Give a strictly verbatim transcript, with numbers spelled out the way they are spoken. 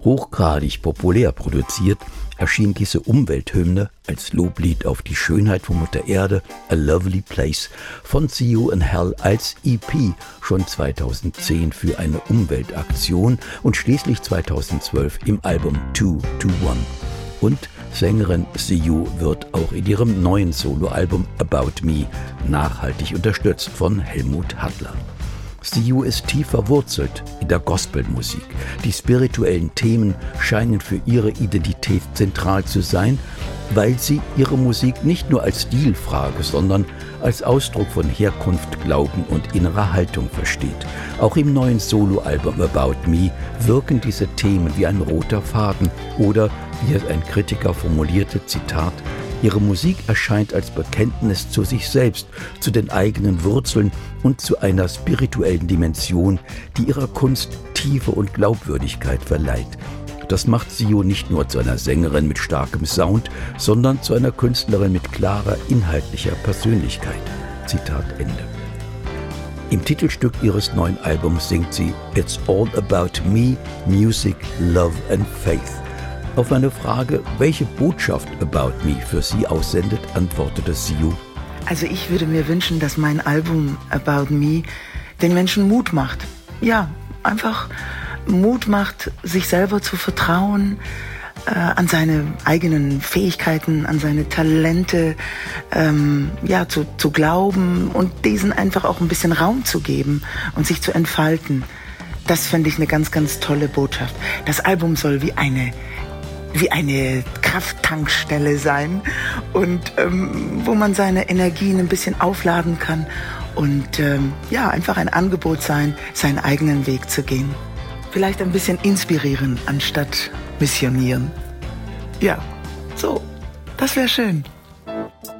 Hochgradig populär produziert, erschien diese Umwelthymne als Loblied auf die Schönheit von Mutter Erde, A Lovely Place, von See You in Hell als E P schon zweitausendzehn für eine Umweltaktion und schließlich zweitausendzwölf im Album two to one. Und Sängerin See You wird auch in ihrem neuen Soloalbum About Me nachhaltig unterstützt von Helmut Hattler. See You ist tief verwurzelt in der Gospelmusik. Die spirituellen Themen scheinen für ihre Identität zentral zu sein, weil sie ihre Musik nicht nur als Stilfrage, sondern als Ausdruck von Herkunft, Glauben und innerer Haltung versteht. Auch im neuen Soloalbum About Me wirken diese Themen wie ein roter Faden oder, wie es ein Kritiker formulierte, Zitat, ihre Musik erscheint als Bekenntnis zu sich selbst, zu den eigenen Wurzeln und zu einer spirituellen Dimension, die ihrer Kunst Tiefe und Glaubwürdigkeit verleiht. Das macht See You nicht nur zu einer Sängerin mit starkem Sound, sondern zu einer Künstlerin mit klarer inhaltlicher Persönlichkeit. Zitat Ende. Im Titelstück ihres neuen Albums singt sie It's all about me, music, love and faith. Auf meine Frage, welche Botschaft About Me für sie aussendet, antwortete See You: Also ich würde mir wünschen, dass mein Album About Me den Menschen Mut macht. Ja, einfach Mut macht, sich selber zu vertrauen, äh, an seine eigenen Fähigkeiten, an seine Talente, ähm, ja, zu, zu glauben und diesen einfach auch ein bisschen Raum zu geben und sich zu entfalten. Das fände ich eine ganz, ganz tolle Botschaft. Das Album soll wie eine wie eine Krafttankstelle sein und ähm, wo man seine Energien ein bisschen aufladen kann und ähm, ja, einfach ein Angebot sein, seinen eigenen Weg zu gehen. Vielleicht ein bisschen inspirieren, anstatt missionieren. Ja, so, das wäre schön.